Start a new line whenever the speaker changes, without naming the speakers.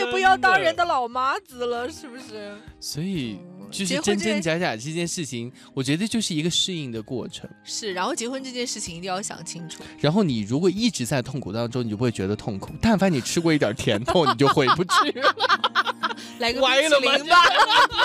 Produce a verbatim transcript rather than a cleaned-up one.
也不要当人的老妈子了，是不是？
所以。就是真真假假这件事情，我觉得就是一个适应的过程。
是，然后结婚这件事情一定要想清楚。
然后你如果一直在痛苦当中，你就不会觉得痛苦。但凡你吃过一点甜头，你就回不去了。
来个冰淇淋吧。